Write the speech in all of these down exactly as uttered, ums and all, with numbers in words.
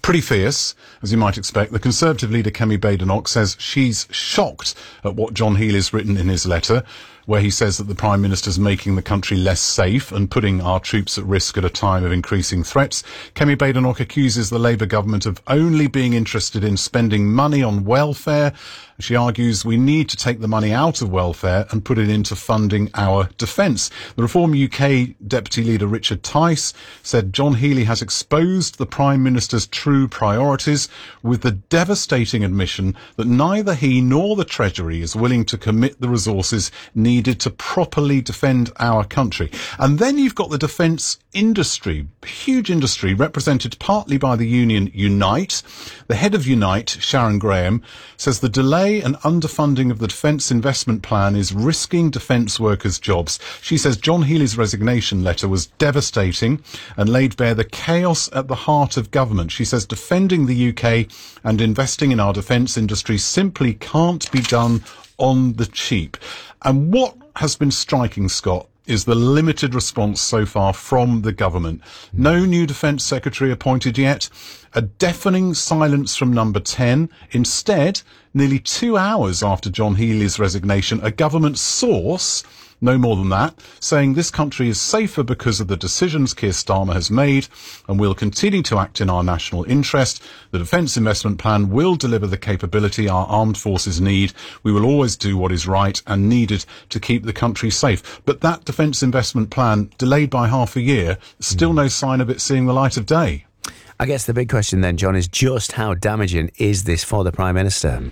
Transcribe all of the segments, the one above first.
Pretty fierce, as you might expect. The Conservative leader, Kemi Badenoch, says she's shocked at what John Healey's written in his letter, where he says that the Prime Minister's making the country less safe and putting our troops at risk at a time of increasing threats. Kemi Badenoch accuses the Labour government of only being interested in spending money on welfare. She argues we need to take the money out of welfare and put it into funding our defence. The Reform U K Deputy Leader Richard Tice said John Healey has exposed the Prime Minister's true priorities with the devastating admission that neither he nor the Treasury is willing to commit the resources needed to properly defend our country. And then you've got the defence industry, huge industry, represented partly by the union Unite. The head of Unite, Sharon Graham, says the delay and underfunding of the Defence Investment Plan is risking defence workers' jobs. She says John Healey's resignation letter was devastating and laid bare the chaos at the heart of government. She says defending the U K and investing in our defence industry simply can't be done on the cheap. And what has been striking, Scott, is the limited response so far from the government. No new Defence Secretary appointed yet. A deafening silence from Number ten. Instead, nearly two hours after John Healey's resignation, a government source, no more than that, saying this country is safer because of the decisions Keir Starmer has made and will continue to act in our national interest. The Defence Investment Plan will deliver the capability our armed forces need. We will always do what is right and needed to keep the country safe. But that Defence Investment Plan, delayed by half a year, still no sign of it seeing the light of day. I guess the big question then, John, is just how damaging is this for the Prime Minister?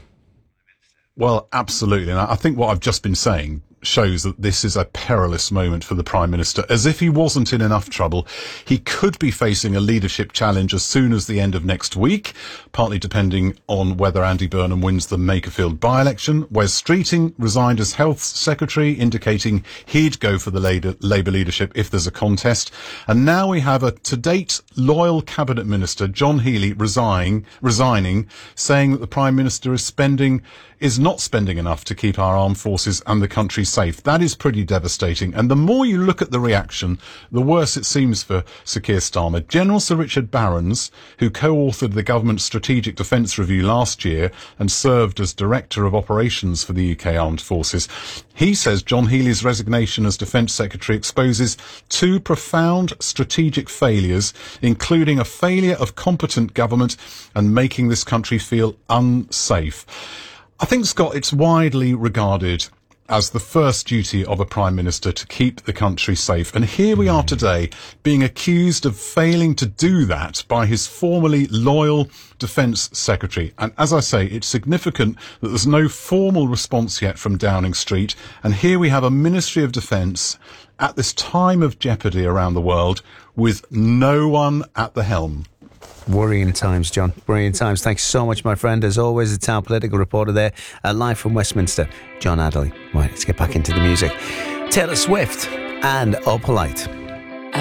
Well, absolutely. And I think what I've just been saying shows that this is a perilous moment for the Prime Minister. As if he wasn't in enough trouble, he could be facing a leadership challenge as soon as the end of next week, partly depending on whether Andy Burnham wins the Makerfield by-election. Wes Streeting resigned as Health Secretary, indicating he'd go for the Labour leadership if there's a contest. And now we have a to-date loyal Cabinet Minister, John Healey, resigning, resigning, saying that the Prime Minister is spending is not spending enough to keep our armed forces and the country safe. That is pretty devastating. And the more you look at the reaction, the worse it seems for Sir Keir Starmer. General Sir Richard Barrons, who co-authored the government's Strategic Defence Review last year and served as Director of Operations for the U K Armed Forces, he says John Healey's resignation as Defence Secretary exposes two profound strategic failures, including a failure of competent government and making this country feel unsafe. I think, Scott, it's widely regarded as the first duty of a Prime Minister to keep the country safe. And here we are today being accused of failing to do that by his formerly loyal Defence Secretary. And as I say, it's significant that there's no formal response yet from Downing Street. And here we have a Ministry of Defence at this time of jeopardy around the world with no one at the helm. Worrying times, John. Worrying times. Thanks so much, my friend. As always, the town political reporter there, uh, live from Westminster, John Adderley. Right, let's get back into the music. Taylor Swift and Oh Polite.